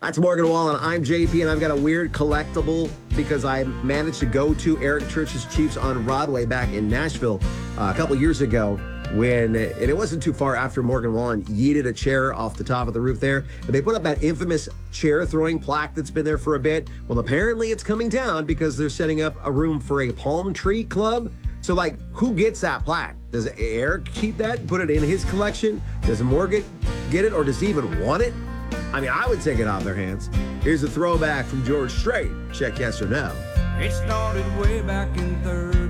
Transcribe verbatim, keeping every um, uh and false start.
That's Morgan Wallen. I'm J P, and I've got a weird collectible because I managed to go to Eric Church's Chiefs on Broadway back in Nashville uh, a couple years ago when, and it wasn't too far after Morgan Wallen yeeted a chair off the top of the roof there. But they put up that infamous chair throwing plaque that's been there for a bit. Well, apparently it's coming down because they're setting up a room for a palm tree club. So, like, who gets that plaque? Does Eric keep that and put it in his collection? Does Morgan get it, or does he even want it? I mean, I would take it off their hands. Here's a throwback from George Strait. Check yes or no. It started way back in third